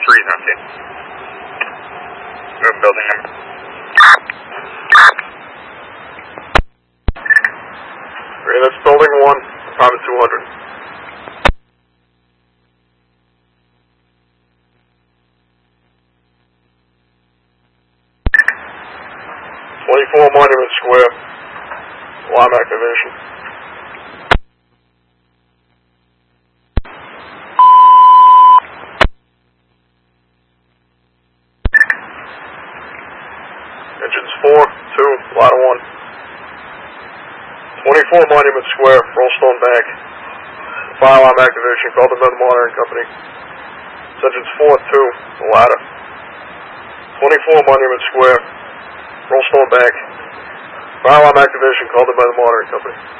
freeze on scene. Move building number. Okay, that's building 1, apartment 200. Monument Square, alarm activation. Engines 4, 2, ladder 1. 24 Monument Square, Rollstone Bank. Fire alarm activation, call the Med Monitoring Company. Engines 4, 2, the ladder. 24 Monument Square, Rollstone Bank. Fire alarm activation, call the Med Monitoring Company.